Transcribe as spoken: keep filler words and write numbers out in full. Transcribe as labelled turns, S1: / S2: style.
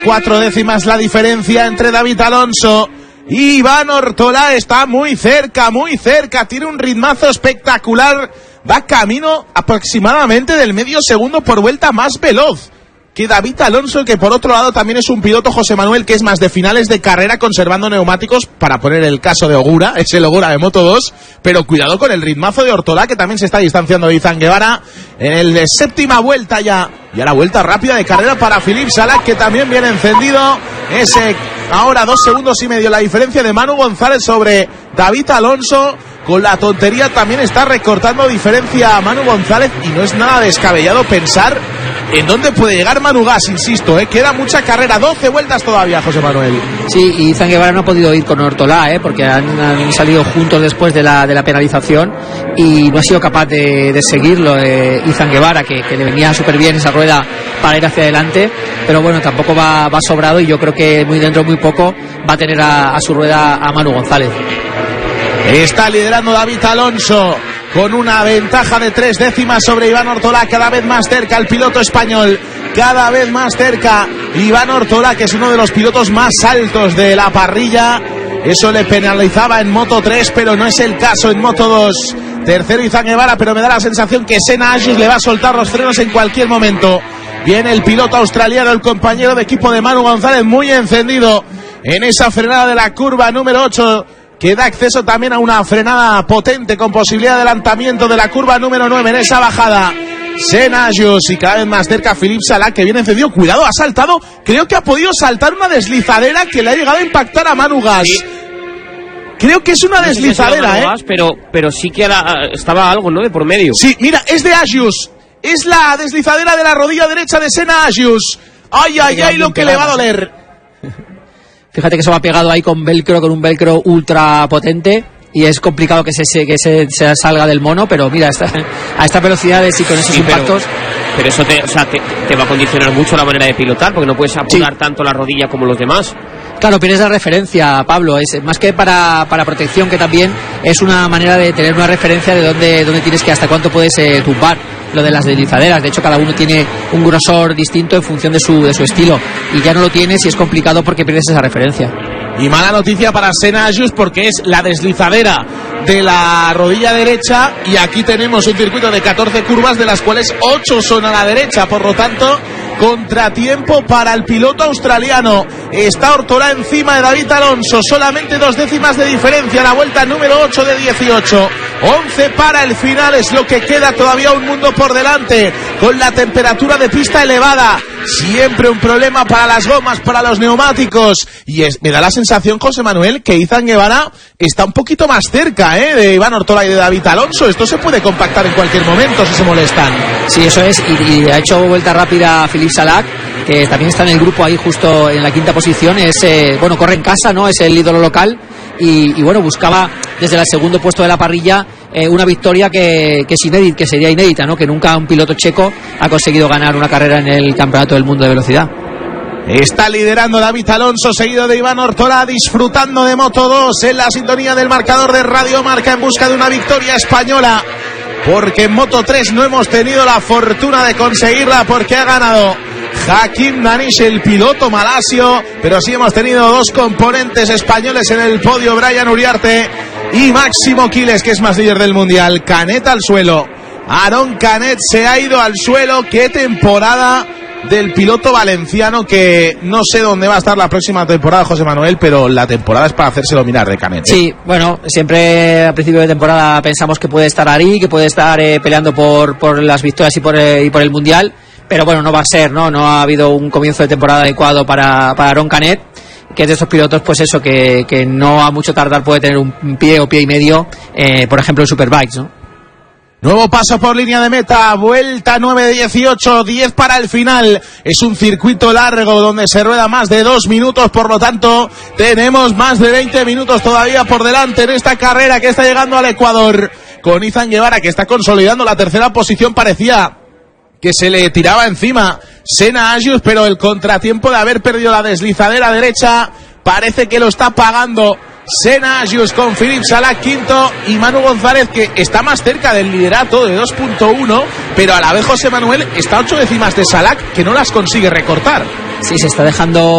S1: Cuatro décimas la diferencia entre David Alonso y Iván Ortolá. Está muy cerca, muy cerca. Tiene un ritmazo espectacular. Va camino aproximadamente del medio segundo por vuelta más veloz que David Alonso, que por otro lado también es un piloto, José Manuel, que es más de finales de carrera conservando neumáticos, para poner el caso de Ogura, es el Ogura de Moto dos, pero cuidado con el ritmazo de Ortolá, que también se está distanciando de Izan Guevara en el de séptima vuelta ya, y a la vuelta rápida de carrera para Philippe Salac, que también viene encendido. Ese ahora dos segundos y medio la diferencia de Manu González sobre David Alonso. Con la tontería también está recortando diferencia a Manu González, y no es nada descabellado pensar en dónde puede llegar Manu Gas, insisto, ¿eh? Queda mucha carrera, doce vueltas todavía, José Manuel.
S2: Sí, y Izan Guevara no ha podido ir con Ortolá, ¿eh? Porque han, han salido juntos después de la, de la penalización, y no ha sido capaz de, de seguirlo eh, Izan Guevara, que, que le venía súper bien esa rueda para ir hacia adelante, pero bueno, tampoco va, va sobrado, y yo creo que muy dentro, muy poco, va a tener a, a su rueda a Manu González.
S1: Está liderando David Alonso con una ventaja de tres décimas sobre Iván Ortolá, cada vez más cerca el piloto español, cada vez más cerca Iván Ortolá, que es uno de los pilotos más altos de la parrilla. Eso le penalizaba en Moto tres, pero no es el caso en Moto dos. Tercero Izan Guevara, pero me da la sensación que Senna Agius le va a soltar los frenos en cualquier momento. Viene el piloto australiano, el compañero de equipo de Manu González, muy encendido en esa frenada de la curva número ocho, que da acceso también a una frenada potente con posibilidad de adelantamiento de la curva número nueve en esa bajada. Senna Agius, y cada vez más cerca Philippe Salac, que viene encendido. Cuidado, ha saltado, creo que ha podido saltar una deslizadera que le ha llegado a impactar a Manu Gas. Sí. Creo que es una no deslizadera, ¿eh?
S3: Gas, pero, pero sí que era, estaba algo, ¿no?, de por medio.
S1: Sí, mira, es de Agius. Es la deslizadera de la rodilla derecha de Senna Agius. Ay, ay, ay, lo que le va a doler.
S2: Fíjate que se va pegado ahí con velcro, con un velcro ultra potente, y es complicado que se, que se, se salga del mono, pero mira, esta, a estas velocidades y con esos sí, impactos...
S3: Pero, pero eso te, o sea, te, te va a condicionar mucho la manera de pilotar, porque no puedes apurar sí. tanto la rodilla como los demás.
S2: Claro, pierdes la referencia, Pablo, es más que para, para protección, que también es una manera de tener una referencia de dónde, dónde tienes que, hasta cuánto puedes eh, tumbar lo de las deslizaderas. De hecho, cada uno tiene un grosor distinto en función de su, de su estilo, y ya no lo tienes y es complicado porque pierdes esa referencia.
S1: Y mala noticia para Senna Agius, porque es la deslizadera de la rodilla derecha, y aquí tenemos un circuito de catorce curvas, de las cuales ocho son a la derecha, por lo tanto contratiempo para el piloto australiano. Está Ortolá encima de David Alonso, solamente dos décimas de diferencia, la vuelta número ocho de dieciocho. once para el final, es lo que queda, todavía un mundo por delante, con la temperatura de pista elevada. Siempre un problema para las gomas, para los neumáticos, y es, me da la sensación, José Manuel, que Izan Guevara está un poquito más cerca ¿eh? de Iván Ortolá y de David Alonso. Esto se puede compactar en cualquier momento si se molestan.
S2: Sí, eso es, y, y ha hecho vuelta rápida Philippe Salac, que también está en el grupo ahí justo en la quinta posición. Es, eh, bueno, corre en casa, ¿no? Es el ídolo local, y, y bueno, buscaba desde el segundo puesto de la parrilla eh, una victoria que, que es inédita, que sería inédita, ¿no? Que nunca un piloto checo ha conseguido ganar una carrera en el Campeonato del Mundo de Velocidad.
S1: Está liderando David Alonso, seguido de Iván Ortolá, disfrutando de Moto dos en la sintonía del marcador de Radio Marca, en busca de una victoria española, porque en Moto tres no hemos tenido la fortuna de conseguirla, porque ha ganado Hakim Danish, el piloto malasio, pero sí hemos tenido dos componentes españoles en el podio, Brian Uriarte y Máximo Quiles, que es más líder del mundial. Canet al suelo, Aron Canet se ha ido al suelo. Qué temporada del piloto valenciano, que no sé dónde va a estar la próxima temporada, José Manuel, pero la temporada es para hacérselo mirar de Canet. ¿eh?
S2: Sí, bueno, siempre a principio de temporada pensamos que puede estar ahí, que puede estar eh, peleando por, por las victorias y por, eh, y por el mundial, pero bueno, no va a ser, ¿no? No ha habido un comienzo de temporada adecuado para, para Aron Canet, que es de esos pilotos, pues eso, que, que no a mucho tardar puede tener un pie o pie y medio, eh, por ejemplo en Superbikes, ¿no?
S1: Nuevo paso por línea de meta, vuelta nueve de dieciocho, diez para el final. Es un circuito largo donde se rueda más de dos minutos, por lo tanto tenemos más de veinte minutos todavía por delante en esta carrera que está llegando al Ecuador, con Izan Guevara, que está consolidando la tercera posición. Parecía que se le tiraba encima Senna Agius, pero el contratiempo de haber perdido la deslizadera derecha parece que lo está pagando Senna Agius, con Philippe Salac quinto y Manu González, que está más cerca del liderato de dos punto uno, pero a la vez José Manuel está a ocho décimas de Salac, que no las consigue recortar.
S2: Sí, se está dejando